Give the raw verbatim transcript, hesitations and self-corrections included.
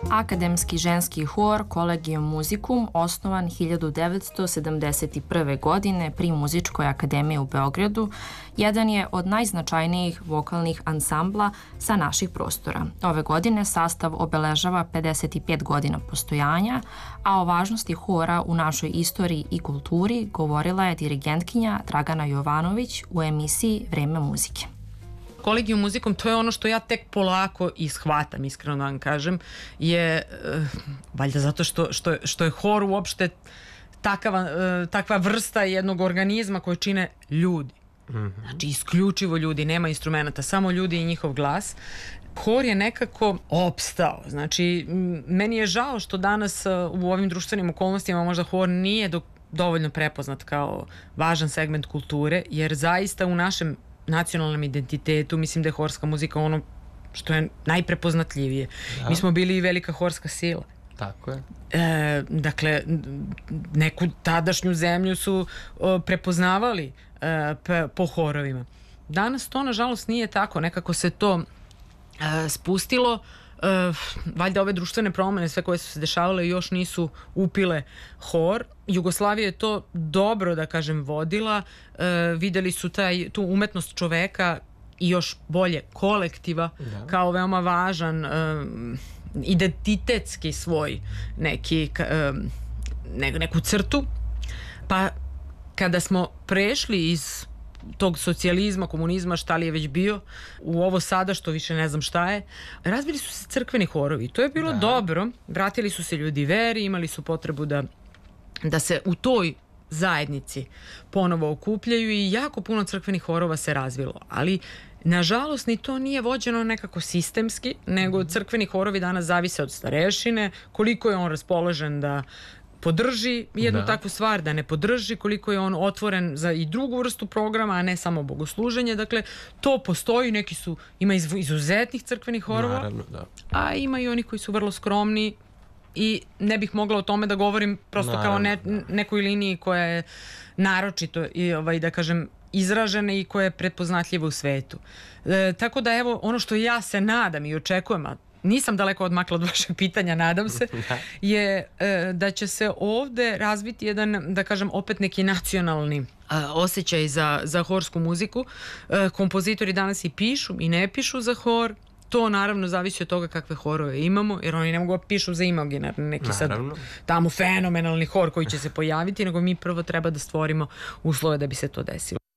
Akademski ženski hor Collegium Musicum osnovan hiljadu devetsto sedamdeset prve. godine pri Muzičkoj akademiji u Beogradu jedan je od najznačajnijih vokalnih ansambla sa naših prostora. Ove godine sastav obeležava pedeset pet godina postojanja, a o važnosti hora u našoj istoriji i kulturi govorila je dirigentkinja Dragana Jovanović u emisiji Vreme muzike. Collegium Musicum, to je ono što ja tek polako ishvatam, iskreno da vam kažem, je uh, valjda zato što, što, što je hor uopšte takava, uh, takva vrsta jednog organizma koje čine ljudi. Mm-hmm. Znači, isključivo ljudi, nema instrumenta, samo ljudi i njihov glas. Hor je nekako opstao. Znači, meni je žao što danas uh, u ovim društvenim okolnostima možda hor nije do, dovoljno prepoznat kao važan segment kulture, jer zaista u našem nacionalnom identitetu mislim da je horska muzika ono što je najprepoznatljivije. Da. Mi smo bili i velika horska sila. Tako je. E, dakle, neku tadašnju zemlju su o, prepoznavali e, pe, po horovima. Danas to nažalost nije tako. Nekako se to e, spustilo. Uh, valjda ove društvene promene, sve koje su se dešavale, još nisu upile hor. Jugoslavija je to dobro, da kažem, vodila. Uh, videli su taj, tu umetnost čoveka i još bolje kolektiva, da, kao veoma važan uh, identitetski svoj neki, uh, ne, neku crtu. Pa kada smo prešli iz tog socijalizma, komunizma, šta li je već bio, u ovo sada što više ne znam šta je, razbili su se crkveni horovi. To je bilo da. dobro, vratili su se ljudi veri, imali su potrebu da, da se u toj zajednici ponovo okupljaju i jako puno crkvenih horova se razvilo. Ali, nažalost, ni to nije vođeno nekako sistemski, nego crkveni horovi danas zavise od starešine, koliko je on raspoložen da podrži jednu da. takvu stvar, da ne podrži, koliko je on otvoren za i drugu vrstu programa, a ne samo bogosluženje. Dakle, to postoji, neki su, ima izuzetnih crkvenih horova, naravno, da. a ima i oni koji su vrlo skromni i ne bih mogla o tome da govorim prosto naravno, kao ne, da. nekoj liniji koja je naročito i ovaj, da kažem, izražena i koja je prepoznatljiva u svetu. E, tako da evo, ono što ja se nadam i očekujem, a nisam daleko odmakla od vašeg pitanja, nadam se, je e, da će se ovde razviti jedan, da kažem, opet neki nacionalni a, osjećaj za, za horsku muziku. E, kompozitori danas i pišu i ne pišu za hor. To naravno zavisi od toga kakve horove imamo, jer oni ne mogu da pišu za imaginarni neki naravno. sad tamo fenomenalni hor koji će se pojaviti, nego mi prvo treba da stvorimo uslove da bi se to desilo.